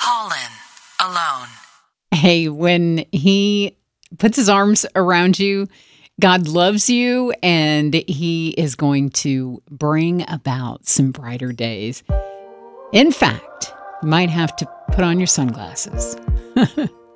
Call in alone. Hey, when he puts his arms around you, God loves you and he is going to bring about some brighter days. In fact, you might have to put on your sunglasses.